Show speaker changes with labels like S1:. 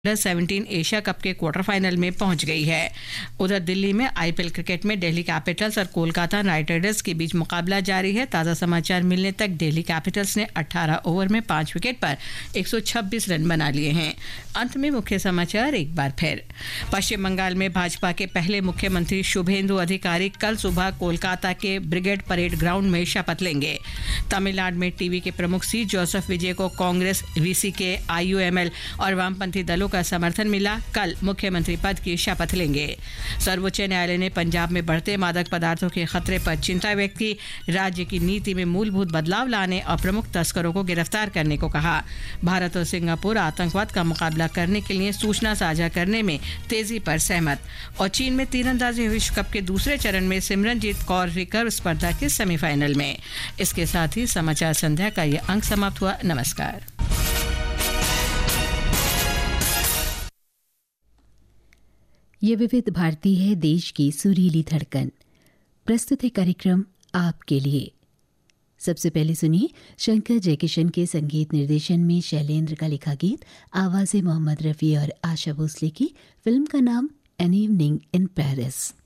S1: 17 Asia cup के quarter final में पहुंच गई है। उधर दिल्ली में आईपीएल क्रिकेट में दिल्ली कैपिटल्स और कोलकाता नाइट राइडर्स के बीच मुकाबला जारी है। ताज़ा समाचार मिलने तक दिल्ली कैपिटल्स ने 18 ओवर में 5 विकेट पर 126 रन बना लिए हैं। अंत में मुख्य समाचार एक बार फिर। पश्चिम बंगाल में भाजपा के पहले मुख्यमंत्री शुभेंदु अधिकारी कल सुबह कोलकाता के ब्रिगेड परेड ग्राउंड में शपथ लेंगे। तमिलनाडु में टीवी के प्रमुख सी जोसेफ विजय को कांग्रेस, वीसीके, आईयूएमएल और वामपंथी दलों का समर्थन मिला। कल मुख्यमंत्री पद की शपथ लेंगे। सर्वोच्च न्यायालय ने पंजाब में बढ़ते मादक पदार्थों के खतरे पर चिंता व्यक्त की। राज्य की नीति में मूलभूत बदलाव लाने और प्रमुख तस्करों को गिरफ्तार करने को कहा। भारत और सिंगापुर आतंकवाद का मुकाबला करने के लिए सूचना साझा करने में तेजी पर सहमत। और चीन में तीरंदाजी विश्व कप के दूसरे चरण में सिमरनजीत कौर रिकर्व स्पर्धा के सेमीफाइनल में। इसके साथ ही समाचार संध्या का ये अंक समाप्त हुआ। नमस्कार।
S2: ये विविध भारती है, देश की सुरीली धड़कन। प्रस्तुत है कार्यक्रम आपके लिए। सबसे पहले सुनिए शंकर जयकिशन के संगीत निर्देशन में शैलेंद्र का लिखा गीत, आवाज़ें मोहम्मद रफ़ी और आशा भोसले की। फिल्म का नाम एन इवनिंग इन पेरिस।